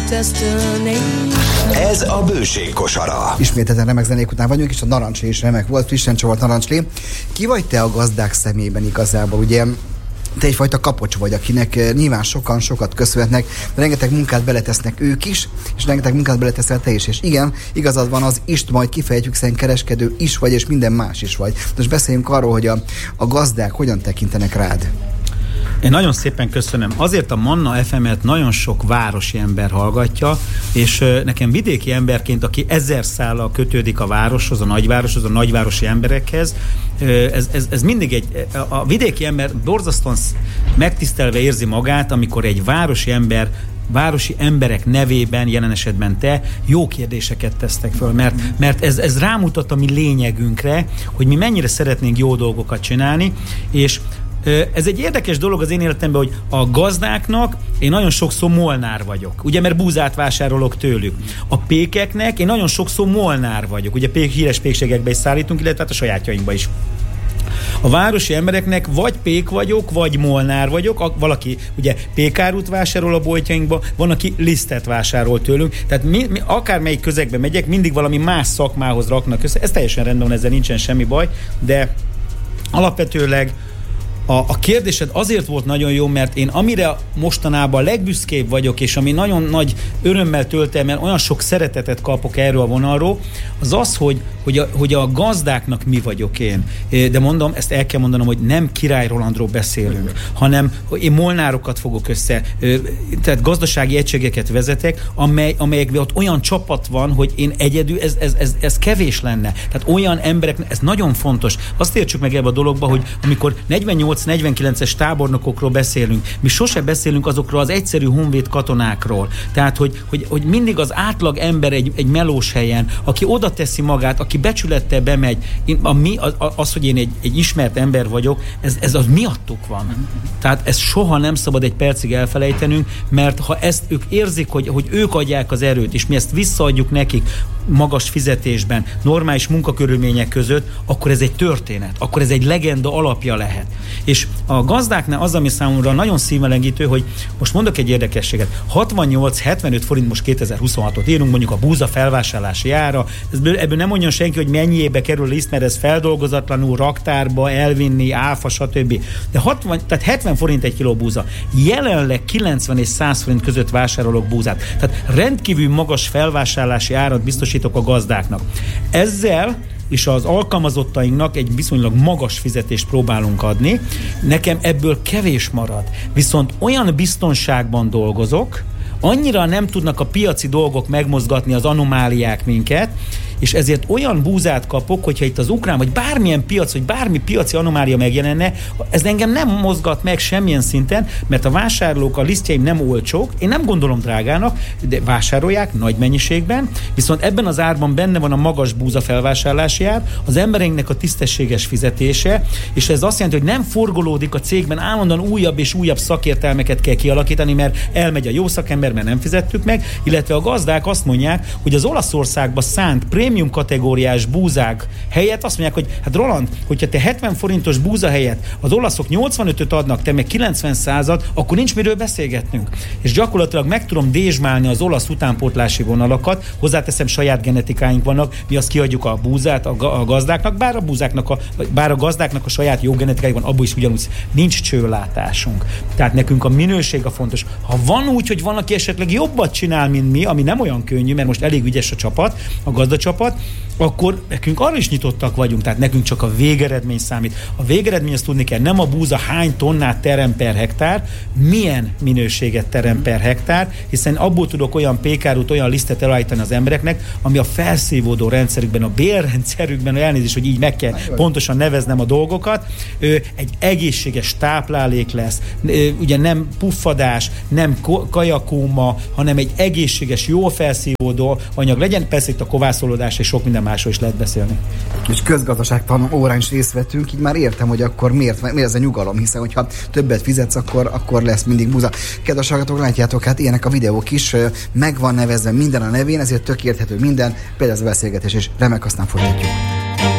Ez a Bőség kosara. Ismételten remek zenék után vagyunk, és a Narancslé is remek volt, frissen csavart Narancslé. Ki vagy te a gazdák szemében igazából? Ugye te egyfajta kapocs vagy, akinek nyilván sokan sokat köszönhetnek, de rengeteg munkát beletesznek ők is, és rengeteg munkát beleteszel te is. És igen, igazad van, az ist majd kifejtjük, szerint kereskedő is vagy, és minden más is vagy. Most beszéljünk arról, hogy a gazdák hogyan tekintenek rád. Én nagyon szépen köszönöm. Azért a Manna FM-et nagyon sok városi ember hallgatja, és nekem vidéki emberként, aki 1000 szállal kötődik a városhoz, a nagyvárosi emberekhez, ez mindig a vidéki ember borzasztóan megtisztelve érzi magát, amikor egy városi emberek nevében, jelen esetben te, jó kérdéseket tesztek föl, mert ez rámutat a mi lényegünkre, hogy mi mennyire szeretnénk jó dolgokat csinálni, és ez egy érdekes dolog az én életemben, hogy a gazdáknak én nagyon sokszor molnár vagyok, ugye, mert búzát vásárolok tőlük. A pékeknek én nagyon sokszor molnár vagyok, ugye híres pékségekbe is szállítunk, illetve hát a sajátjainkba is. A városi embereknek vagy pék vagyok, vagy molnár vagyok, valaki ugye pékárút vásárol a boltjainkba, van, aki lisztet vásárol tőlünk, tehát akármelyik közegbe megyek, mindig valami más szakmához raknak össze, ez teljesen rendben van, ezzel nincsen semmi baj, de alapvetőleg a kérdésed azért volt nagyon jó, mert én amire mostanában legbüszkébb vagyok, és ami nagyon nagy örömmel tölt el, mert olyan sok szeretetet kapok erről a vonalról, az, hogy a gazdáknak mi vagyok én. De mondom, ezt el kell mondanom, hogy nem Király Rolandról beszélünk, hanem én molnárokat fogok össze, tehát gazdasági egységeket vezetek, amelyekben ott olyan csapat van, hogy én egyedül, ez kevés lenne. Tehát olyan emberek, ez nagyon fontos. Azt értsük meg ebbe a dologba, hogy amikor 48-49-es tábornokokról beszélünk, mi sose beszélünk azokról az egyszerű honvéd katonákról. Tehát, hogy mindig az átlag ember egy melós helyen, aki oda teszi magát, aki becsülettel bemegy, az, hogy én egy ismert ember vagyok, ez az miattuk van. Tehát ezt soha nem szabad egy percig elfelejtenünk, mert ha ezt ők érzik, hogy ők adják az erőt, és mi ezt visszaadjuk nekik magas fizetésben, normális munkakörülmények között, akkor ez egy történet, akkor ez egy legenda alapja lehet. És a gazdáknál az, ami számomra nagyon szívmelengető, hogy most mondok egy érdekességet, 68-75 forint, most 2026-ot írunk, mondjuk a búza felvásárlási ára, ebből nem mondjon senki, hogy mennyiébe kerül a liszt, mert ez feldolgozatlanul, raktárba, elvinni, áfa, stb. De 70 forint egy kiló búza. Jelenleg 90 és 100 forint között vásárolok búzát. Tehát rendkívül magas felvásárlási árat biztosítok a gazdáknak. Ezzel és az alkalmazottainknak egy viszonylag magas fizetést próbálunk adni. Nekem ebből kevés marad. Viszont olyan biztonságban dolgozok, annyira nem tudnak a piaci dolgok megmozgatni, az anomáliák minket, és ezért olyan búzát kapok, hogyha itt az ukrán, vagy bármilyen piac, vagy bármi piaci anomália megjelenne, ez engem nem mozgat meg semmilyen szinten, mert a vásárlók, a lisztjeim nem olcsók, én nem gondolom drágának, de vásárolják nagy mennyiségben, viszont ebben az árban benne van a magas búza felvásárlási ár, az embereinknek a tisztességes fizetése, és ez azt jelenti, hogy nem forgolódik a cégben, állandóan újabb és újabb szakértelmeket kell kialakítani, mert elmegy a jó szakember, mert nem fizettük meg, illetve a gazdák azt mondják, hogy az Olaszországba szánt prémium kategóriás búzák helyett azt mondják, hogy hát Roland, hogyha te 70 forintos búza helyett az olaszok 85-öt adnak, te meg 90-100-at, akkor nincs miről beszélgetnünk. És gyakorlatilag meg tudom dézsmálni az olasz utánpótlási vonalakat, hozzáteszem, saját genetikáink vannak, mi azt kiadjuk a búzát a gazdáknak, bár a gazdáknak a saját jó genetikájuk van, abból is ugyanúgy nincs csőlátásunk. Tehát nekünk a minőség a fontos. Ha van úgy, hogy van, aki esetleg jobbat csinál, mint mi, ami nem olyan könnyű, mert most elég ügyes a csapat, a gazdacsapat, akkor nekünk arra is nyitottak vagyunk, tehát nekünk csak a végeredmény számít. A végeredmény, azt tudni kell, nem a búza hány tonnát terem per hektár, milyen minőséget terem per hektár, hiszen abból tudok olyan pékárút, olyan lisztet elállítani az embereknek, ami a felszívódó rendszerükben, a bélrendszerükben, elnézést, hogy így meg kell pontosan neveznem a dolgokat, egy egészséges táplálék lesz, ugye nem puffadás, nem kajakóma, hanem egy egészséges, jó felszívódó anyag legyen, persze itt a kovászolódás és sok minden másról is lehet beszélni. És közgazdaságtan órán is részt vettünk, így már értem, hogy akkor miért ez a nyugalom, hiszen hogyha többet fizetsz, akkor lesz mindig búza. Kedves hallgatók, látjátok, hát ilyenek a videók is, meg van nevezve minden a nevén, ezért tök érthető minden, például ez a beszélgetés, és remek, aztán folytatjuk.